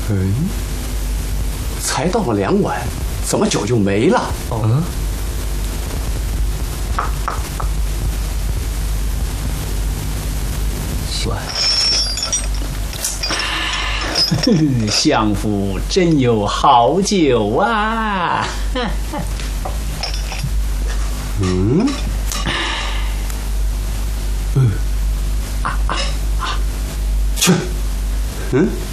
才倒了2碗，怎么酒就没了？ 哦。相府真有好酒啊！ 去，